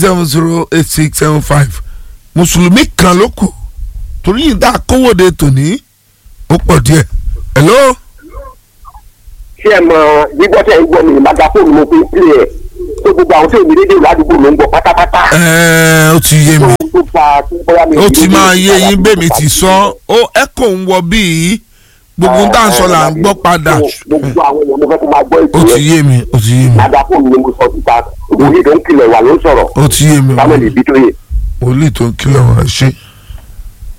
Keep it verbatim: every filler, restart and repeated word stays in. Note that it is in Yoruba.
seven zero eight six seven five mùsùlùmí kan ló kù torí yìí dá kówóde tòní ó pọ̀ díẹ̀. hello. ṣé ẹ mọ gbígbọ́ tẹ̀ ń gbọ́ mi magafóònù mo fi ń pè ẹ́ tó gbogbo àwọn tí èmi rédíò ládùúgbò ló ń gbọ́ pátápátá. ẹ̀ẹ́ ó ti yé mi ó ti máa yé yín bẹ́ẹ̀ mi ti sọ ó ẹ̀kọ́ ń wọ bíi gbogbo tá à ń sọ là ń gbọ́ padà. gbogbo àwọn èèyàn mo fẹ́ kó máa gbọ́ ètò ó yẹn. ti yé mi ó ti yé mi. magafóònù ni mo sọ síta òwúrọ̀ tó ń kìlọ̀ wà ló ń sọ̀rọ̀. ó ti yé mi báwo ni ibi tó yẹ. wòlíì tó ń kìlọ̀ wá ṣe.